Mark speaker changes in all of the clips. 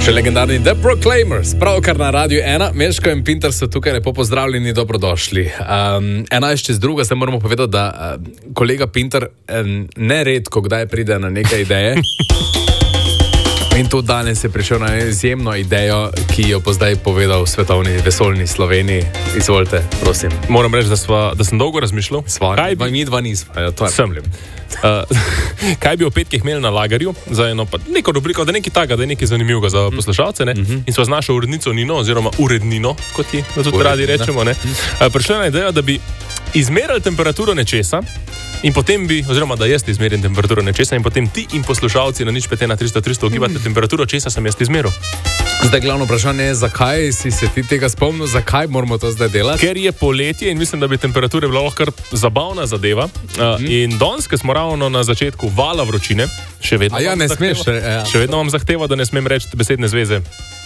Speaker 1: Še legendarni The Proclaimers, pravkar na Radiu 1. Meško in Pinter so tukaj, lepo pozdravljeni, dobrodošli. 11:02, zdaj moramo povedati, da kolega Pinter neredko kdaj pride na neke ideje. In tudi danes je prišel na izjemno idejo, ki jo bo zdaj povedal v svetovni vesoljni Sloveniji. Izvolite, prosim.
Speaker 2: Moram reči, da sem dolgo razmišljal.
Speaker 1: Kaj bi mi dva nismo? Ja, to je problem.
Speaker 2: Kaj bi v petkih imeli na lagerju za eno neko rubriko, da je nekaj takega, da je nekaj zanimivega za poslušalce, ne? In so z našo urednico Nino, oziroma urednino, kot ji tudi radi rečemo, ne? Prišla na idejo, da bi izmerili temperaturo nečesa in potem bi, oziroma da jaz izmerim temperaturo nečesa in potem ti in poslušalci na 051 ugibate temperaturo, česa sem jaz izmeril.
Speaker 1: Zdaj glavno vprašanje je, zakaj si se ti tega spomnil, zakaj moramo to zdaj delati?
Speaker 2: Ker je poletje in mislim, da bi temperature bila lahko kar zabavna zadeva. In danes, ko smo ravno na začetku vala vročine, še vedno še vedno vam zahteva, da ne smem reči besedne zveze.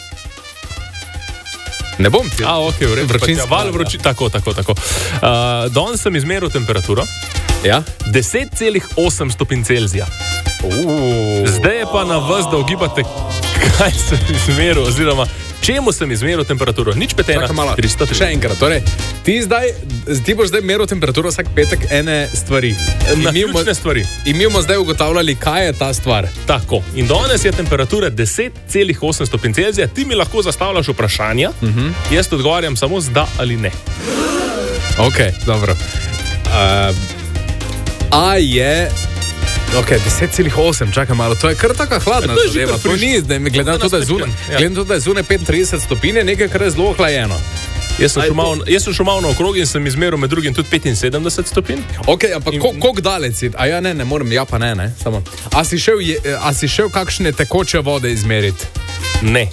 Speaker 1: Ne bom ti.
Speaker 2: Ok, v redu. Val vročine, tako. Danes sem izmeril temperaturo.
Speaker 1: Ja?
Speaker 2: 10,8 stopinj Celzija. Zdaj je pa na vas, da ugibate, kaj sem izmeril, oziroma čemu sem izmeril temperaturo. Nič petena, 300.
Speaker 1: Še enkrat, torej, ti boš zdaj meril temperaturo vsak petek ene stvari.
Speaker 2: Ključne stvari.
Speaker 1: In mi bomo zdaj ugotavljali, kaj je ta stvar.
Speaker 2: Tako. In danes je temperatura 10,8 stopinj Celzija. Ti mi lahko zastavljaš vprašanja, jaz odgovarjam samo z da ali ne.
Speaker 1: Ok, dobro. A je... Ok, 10,8, čakaj malo, to je kar taka hladna zadeva. To ni, glede na to, da je zunaj 35 stopinj, nekaj, kar je zelo hlajeno.
Speaker 2: Jaz sem šel malo na okrog in sem izmeril med drugim tudi 75 stopinj.
Speaker 1: Ok, ampak koliko daleč si? A ja, ne morem, ja pa ne, samo. A si šel kakšne tekoče vode izmeriti?
Speaker 2: Ne.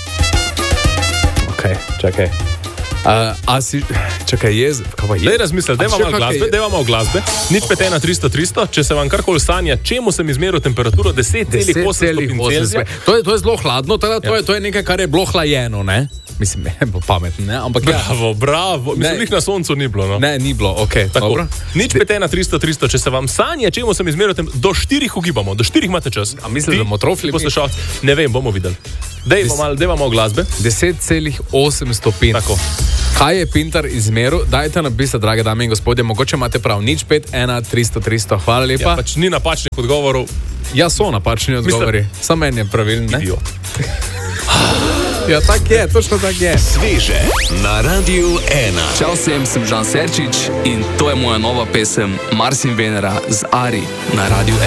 Speaker 1: Ok, čakaj. Čakaj,
Speaker 2: Daj razmisel, dajva glasbe. Nič petena 300, če se vam karkoli sanja, čemu sem izmeril temperaturo 10,8 stopinj Celzija.
Speaker 1: To je zelo hladno, to je nekaj, kar je bilo hlajeno, ne? Mislim, bo pametno, ne? Ampak
Speaker 2: bravo. Mislim, jih na soncu ni bilo, no?
Speaker 1: Ne, ni bilo, ok, dobro.
Speaker 2: Nič petena 300, če se vam sanja, čemu sem izmeril temperaturo, do 4 ugibamo, do 4 imate čas.
Speaker 1: A mislim, da bomo trofili?
Speaker 2: Ne vem, bomo videli. Dajva malo glasbe.
Speaker 1: 10,8 stopinj.
Speaker 2: Tako.
Speaker 1: Kaj je Pinter izmeril? Dajte napisati, drage dame in gospodje, mogoče imate prav. 051 300. Hvala lepa.
Speaker 2: Ja, pač ni napačnih odgovorov.
Speaker 1: Ja, so napačni odgovori. Samo en je pravilen, ne?
Speaker 2: Idiot.
Speaker 1: Ja, tak je, točno tak je.
Speaker 3: Sveže na Radiu 1.
Speaker 4: Čau vsem, sem Žan Serčič in to je moja nova pesem Mars in Venera z Ari na Radiu 1.